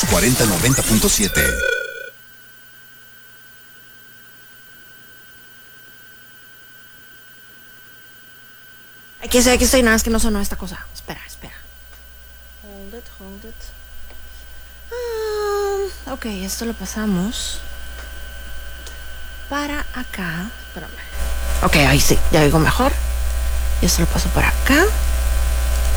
4090.7. Aquí estoy, nada, es que no sonó esta cosa. Espera. Hold it. Ok, esto lo pasamos para acá. Espérame. Ok, ahí sí, ya oigo mejor. Y esto lo paso para acá.